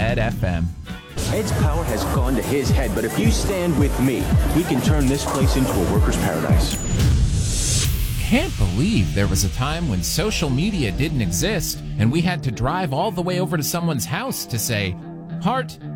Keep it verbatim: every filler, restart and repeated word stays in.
Head F M. Ed's power has gone to his head, but if you stand with me, we can turn this place into a worker's paradise. Can't believe there was a time when social media didn't exist and we had to drive all the way over to someone's house to say, "Heart,